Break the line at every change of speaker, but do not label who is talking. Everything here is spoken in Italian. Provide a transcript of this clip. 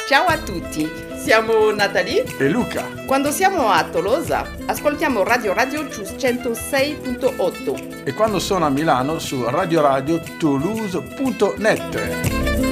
Ciao a tutti, siamo Natalie
e Luca.
Quando siamo a Tolosa ascoltiamo Radio Gius 106.8
e quando sono a Milano su Radio Toulouse.net.